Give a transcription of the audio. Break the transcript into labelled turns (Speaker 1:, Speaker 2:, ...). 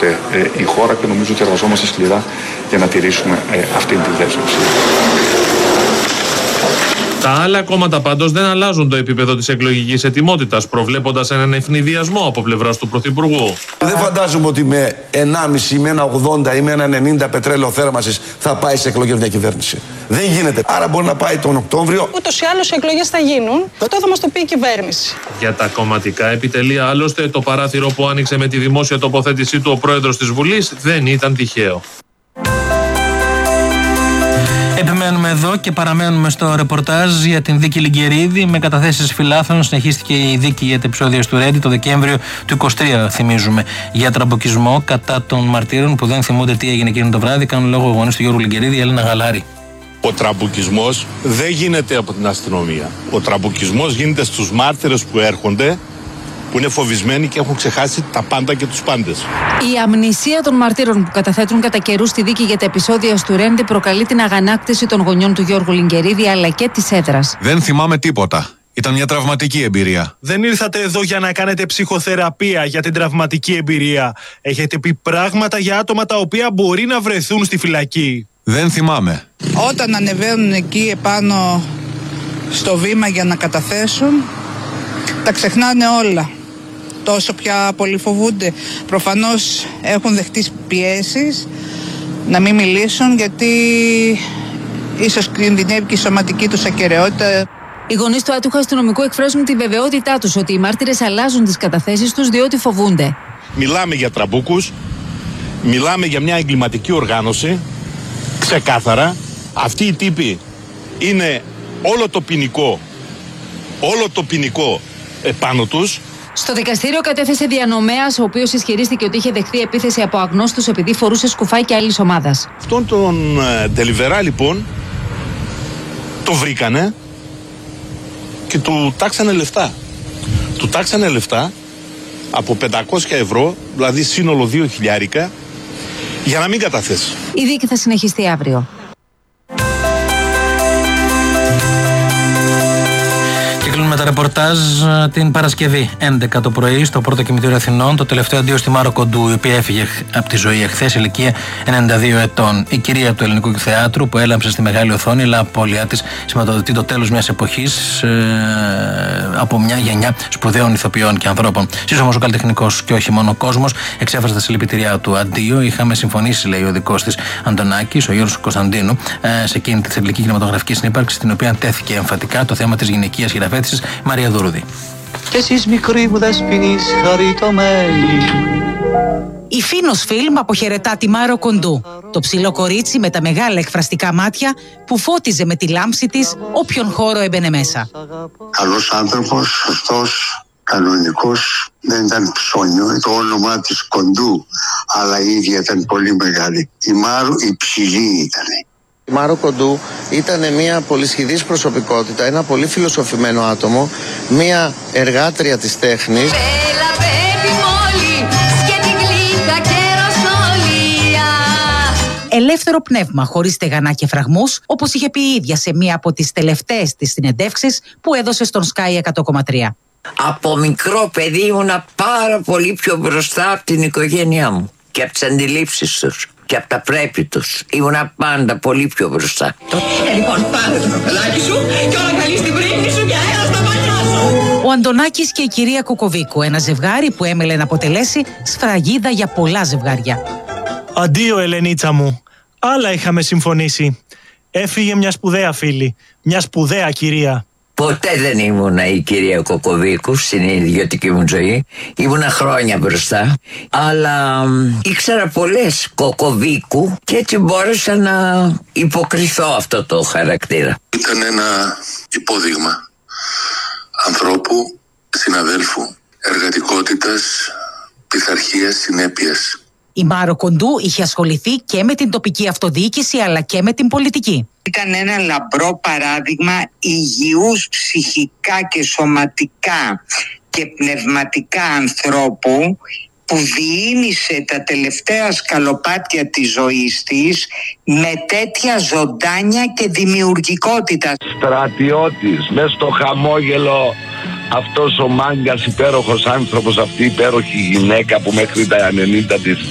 Speaker 1: πάντοτε η χώρα και νομίζω ότι εργαζόμαστε σκληρά για να τηρήσουμε αυτή τη δέσμευση.
Speaker 2: Τα άλλα κόμματα πάντως δεν αλλάζουν το επίπεδο της εκλογικής ετοιμότητας, προβλέποντας έναν ευνηδιασμό από πλευράς του Πρωθυπουργού.
Speaker 3: Δεν φαντάζομαι ότι με 1,5 με 1,80 ή με 1,90 πετρέλαιο θέρμανσης θα πάει σε εκλογές μια κυβέρνηση. Δεν γίνεται. Άρα μπορεί να πάει τον Οκτώβριο.
Speaker 4: Ούτως ή άλλως οι εκλογές θα γίνουν. Αυτό θα μας το πει η κυβέρνηση.
Speaker 2: Για τα κομματικά επιτελεία, άλλωστε, το παράθυρο που άνοιξε με τη δημόσια τοποθέτησή του ο πρόεδρος της Βουλής δεν ήταν τυχαίο.
Speaker 5: Επιμένουμε εδώ και παραμένουμε στο ρεπορτάζ για την δίκη Λιγκερίδη. Με καταθέσεις φιλάθλων συνεχίστηκε η δίκη για τα επεισόδια του Ρέντι το Δεκέμβριο του 23, θυμίζουμε, για τραμποκισμό κατά των μαρτύρων που δεν θυμούνται τι έγινε εκείνο το βράδυ. Κάνουν λόγο οι γονείς του Γιώργου Λιγκερίδη, η Έλληνα Γαλάρη.
Speaker 6: Ο τραμποκισμός δεν γίνεται από την αστυνομία. Ο τραμποκισμός γίνεται στους μάρτυρες που έρχονται, που είναι φοβισμένοι και έχουν ξεχάσει τα πάντα και τους πάντες.
Speaker 7: Η αμνησία των μαρτύρων που καταθέτουν κατά καιρού στη δίκη για τα επεισόδια του Ρέντι προκαλεί την αγανάκτηση των γονιών του Γιώργου Λιγκερίδη αλλά και της έδρας.
Speaker 8: Δεν θυμάμαι τίποτα. Ήταν μια τραυματική εμπειρία.
Speaker 9: Δεν ήρθατε εδώ για να κάνετε ψυχοθεραπεία για την τραυματική εμπειρία. Έχετε πει πράγματα για άτομα τα οποία μπορεί να βρεθούν στη φυλακή.
Speaker 8: Δεν θυμάμαι.
Speaker 10: Όταν ανεβαίνουν εκεί επάνω στο βήμα για να καταθέσουν, τα ξεχνάνε όλα. Τόσο πια πολύ φοβούνται. Προφανώς έχουν δεχτεί πιέσεις να μην μιλήσουν, γιατί ίσως κινδυνεύει και η σωματική τους ακεραιότητα.
Speaker 7: Οι γονείς του άτυχου αστυνομικού εκφράζουν τη βεβαιότητά τους ότι οι μάρτυρες αλλάζουν τις καταθέσεις τους διότι φοβούνται.
Speaker 6: Μιλάμε για τραμπούκους, μιλάμε για μια εγκληματική οργάνωση, ξεκάθαρα. Αυτοί οι τύποι είναι όλο το ποινικό επάνω τους.
Speaker 7: Στο δικαστήριο κατέθεσε διανομέας, ο οποίος ισχυρίστηκε ότι είχε δεχθεί επίθεση από αγνώστους επειδή φορούσε σκουφάκι άλλης ομάδας.
Speaker 6: Αυτόν τον Ντελιβερά λοιπόν το βρήκανε και του τάξανε λεφτά. Του τάξανε λεφτά από 500 ευρώ, δηλαδή σύνολο 2.000, για να μην καταθέσει.
Speaker 7: Η δίκη θα συνεχιστεί αύριο.
Speaker 5: Με τα ρεπορτάζ την Παρασκευή 11 το πρωί στο πρώτο κημητήριο Αθηνών, το τελευταίο αντίο στη Μάρο Κοντού, η οποία έφυγε από τη ζωή εχθές, ηλικία 92 ετών. Η κυρία του Ελληνικού Θεάτρου που έλαμψε στη μεγάλη οθόνη, αλλά απώλειά της σηματοδοτεί το τέλος μιας εποχής από μια γενιά σπουδαίων ηθοποιών και ανθρώπων. Σύσσωμος ο καλλιτεχνικός και όχι μόνο ο κόσμος εξέφρασε τα συλληπιτήριά του αντίο. Είχαμε συμφωνήσει, λέει ο δικός της Αντωνάκης, ο Γιώργος Κωνσταντίνου, σε εκείνη τη θρυλική κινηματογραφική συνύπαρξη, στην οποία τέθηκε εμφατικά το θέμα της γυναικείας χειραφέτησης. Μαρία Δούρουδη.
Speaker 11: Και εσείς μικροί μου δεσποινείς χαριτωμένοι.
Speaker 12: Η Φίνος Φιλμ αποχαιρετά τη Μάρο Κοντού, το ψηλό κορίτσι με τα μεγάλα εκφραστικά μάτια που φώτιζε με τη λάμψη της όποιον χώρο έμπαινε μέσα.
Speaker 13: Καλός άνθρωπος, σωστός, κανονικός, δεν ήταν ψώνιο. Το όνομά της Κοντού, αλλά η ίδια ήταν πολύ μεγάλη. Η Μάρο η ψηλή ήταν.
Speaker 14: Η Μάρο Κοντού ήταν μια πολυσχηδής προσωπικότητα, ένα πολύ φιλοσοφημένο άτομο, μια εργάτρια της τέχνης.
Speaker 12: Ελεύθερο πνεύμα, χωρίς στεγανά και φραγμούς, όπως είχε πει η ίδια σε μία από τις τελευταίες της συνεντεύξεις που έδωσε στον Sky 100,3.
Speaker 15: Από μικρό παιδί ήμουνα πάρα πολύ πιο μπροστά από την οικογένειά μου και από τις αντιλήψεις τους και από τα πρέπει τους. Ήμουνα πάντα πολύ πιο μπροστά.
Speaker 16: Λοιπόν, πάρε το κοπελάκι σου και όλα καλή στην πρίμνη σου και αέρα στα μαλλιά σου.
Speaker 12: Ο Αντωνάκης και η κυρία Κουκοβίκου, ένα ζευγάρι που έμελε να αποτελέσει σφραγίδα για πολλά ζευγάρια.
Speaker 9: Αντίο, Ελενίτσα μου. Άλλα είχαμε συμφωνήσει. Έφυγε μια σπουδαία φίλη, μια σπουδαία κυρία.
Speaker 15: Ποτέ δεν ήμουνα η κυρία Κοκοβίκου στην ιδιωτική μου ζωή. Ήμουνα χρόνια μπροστά. Αλλά ήξερα πολλές Κοκοβίκου και έτσι μπόρεσα να υποκριθώ αυτό το χαρακτήρα.
Speaker 13: Ήταν ένα υπόδειγμα ανθρώπου, συναδέλφου, εργατικότητας, πειθαρχίας, συνέπειας.
Speaker 12: Η Μάρο Κοντού είχε ασχοληθεί και με την τοπική αυτοδιοίκηση αλλά και με την πολιτική.
Speaker 17: Ήταν ένα λαμπρό παράδειγμα υγιούς ψυχικά και σωματικά και πνευματικά ανθρώπου που διήνυσε τα τελευταία σκαλοπάτια της ζωής της με τέτοια ζωντάνια και δημιουργικότητα.
Speaker 18: Στρατιώτης, μες στο χαμόγελο, αυτός ο μάγκας υπέροχος άνθρωπος, αυτή η υπέροχη γυναίκα που μέχρι τα 90 της